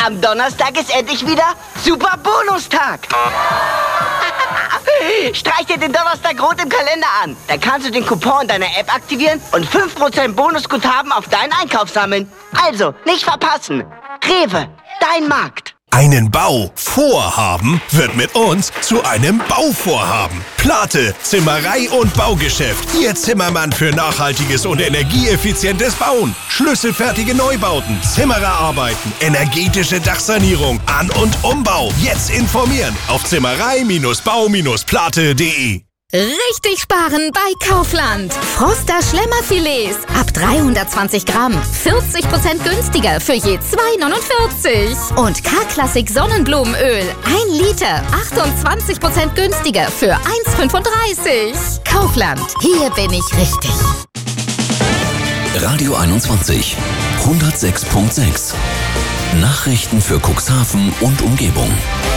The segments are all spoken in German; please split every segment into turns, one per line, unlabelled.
Am Donnerstag ist endlich wieder Super Bonustag. Streich dir den Donnerstag rot im Kalender an. Dann kannst du den Coupon deiner App aktivieren und 5% Bonusguthaben auf deinen Einkauf sammeln. Also, nicht verpassen. Rewe, dein Markt.
Einen Bauvorhaben wird mit uns zu einem Bauvorhaben. Plate, Zimmerei und Baugeschäft. Ihr Zimmermann für nachhaltiges und energieeffizientes Bauen. Schlüsselfertige Neubauten, Zimmererarbeiten, energetische Dachsanierung, An- und Umbau. Jetzt informieren auf zimmerei-bau-plate.de.
Richtig sparen bei Kaufland. Froster Schlemmerfilets ab 320 Gramm. 40% günstiger für je 2,49. Und K-Klassik Sonnenblumenöl 1 Liter. 28% günstiger für 1,35. Kaufland, hier bin ich richtig.
Radio 21, 106.6. Nachrichten für Cuxhaven und Umgebung.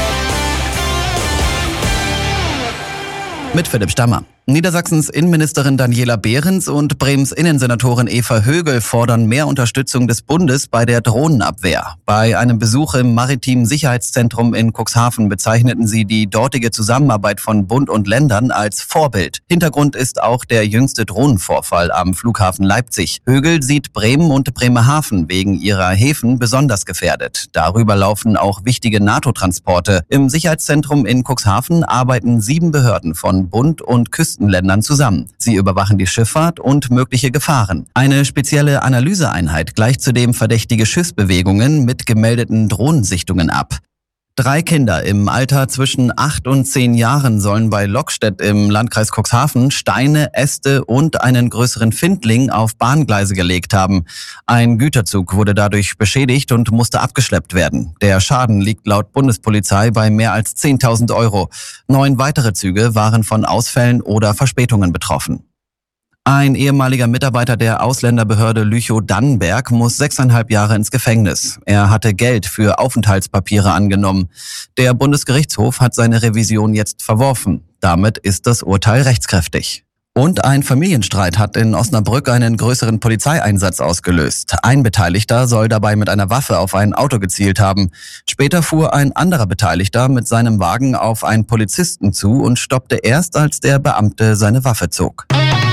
Mit Philipp Stammer. Niedersachsens Innenministerin Daniela Behrens und Bremens Innensenatorin Eva Högel fordern mehr Unterstützung des Bundes bei der Drohnenabwehr. Bei einem Besuch im Maritimen Sicherheitszentrum in Cuxhaven bezeichneten sie die dortige Zusammenarbeit von Bund und Ländern als Vorbild. Hintergrund ist auch der jüngste Drohnenvorfall am Flughafen Leipzig. Högel sieht Bremen und Bremerhaven wegen ihrer Häfen besonders gefährdet. Darüber laufen auch wichtige NATO-Transporte. Im Sicherheitszentrum in Cuxhaven arbeiten 7 Behörden von Bund und Küstenländern zusammen. Sie überwachen die Schifffahrt und mögliche Gefahren. Eine spezielle Analyseeinheit gleicht zudem verdächtige Schiffsbewegungen mit gemeldeten Drohnensichtungen ab. 3 Kinder im Alter zwischen 8 und 10 Jahren sollen bei Lockstedt im Landkreis Cuxhaven Steine, Äste und einen größeren Findling auf Bahngleise gelegt haben. Ein Güterzug wurde dadurch beschädigt und musste abgeschleppt werden. Der Schaden liegt laut Bundespolizei bei mehr als 10.000 Euro. 9 weitere Züge waren von Ausfällen oder Verspätungen betroffen. Ein ehemaliger Mitarbeiter der Ausländerbehörde Lüchow-Dannenberg muss 6,5 Jahre ins Gefängnis. Er hatte Geld für Aufenthaltspapiere angenommen. Der Bundesgerichtshof hat seine Revision jetzt verworfen. Damit ist das Urteil rechtskräftig. Und ein Familienstreit hat in Osnabrück einen größeren Polizeieinsatz ausgelöst. Ein Beteiligter soll dabei mit einer Waffe auf ein Auto gezielt haben. Später fuhr ein anderer Beteiligter mit seinem Wagen auf einen Polizisten zu und stoppte erst, als der Beamte seine Waffe zog.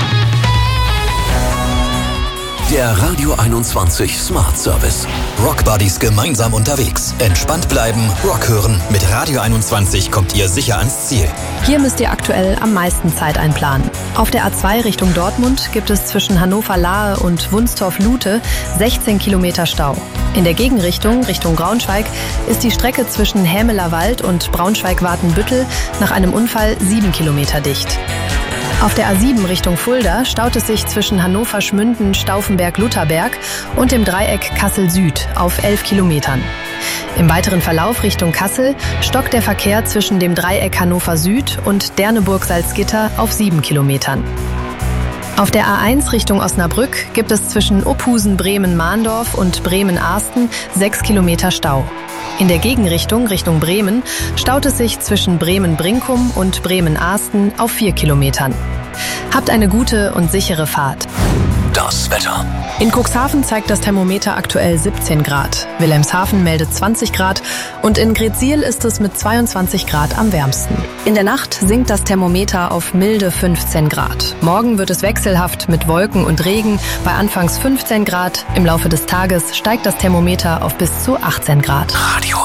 Der Radio 21 Smart Service. Rock Buddies gemeinsam unterwegs. Entspannt bleiben, Rock hören. Mit Radio 21 kommt ihr sicher ans Ziel.
Hier müsst ihr aktuell am meisten Zeit einplanen. Auf der A2 Richtung Dortmund gibt es zwischen Hannover-Lahe und Wunstorf-Lute 16 Kilometer Stau. In der Gegenrichtung, Richtung Braunschweig, ist die Strecke zwischen Hämeler Wald und Braunschweig-Wartenbüttel nach einem Unfall 7 Kilometer dicht. Auf der A7 Richtung Fulda staut es sich zwischen Hannover-Schmünden, Stauffenberg-Lutherberg und dem Dreieck Kassel-Süd auf 11 Kilometern. Im weiteren Verlauf Richtung Kassel stockt der Verkehr zwischen dem Dreieck Hannover-Süd und Derneburg-Salzgitter auf 7 Kilometern. Auf der A1 Richtung Osnabrück gibt es zwischen Ophusen, Bremen-Mahndorf und Bremen-Arsten 6 Kilometer Stau. In der Gegenrichtung Richtung Bremen staut es sich zwischen Bremen-Brinkum und Bremen-Arsten auf 4 Kilometern. Habt eine gute und sichere Fahrt.
Das Wetter.
In Cuxhaven zeigt das Thermometer aktuell 17 Grad. Wilhelmshaven meldet 20 Grad und in Greetsiel ist es mit 22 Grad am wärmsten. In der Nacht sinkt das Thermometer auf milde 15 Grad. Morgen wird es wechselhaft mit Wolken und Regen bei anfangs 15 Grad. Im Laufe des Tages steigt das Thermometer auf bis zu 18 Grad.
Radio